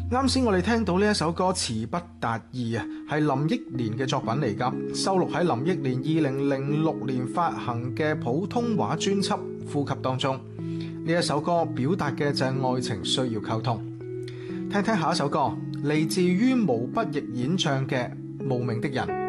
啱先我哋聽到呢一首歌詞不達意啊，係林憶蓮嘅作品嚟㗎，收錄喺林憶蓮2006年發行嘅普通話專輯《呼吸》當中。呢一首歌表達嘅就係愛情需要溝通。聽聽下一首歌，嚟自於毛不易演唱嘅《無名的人》。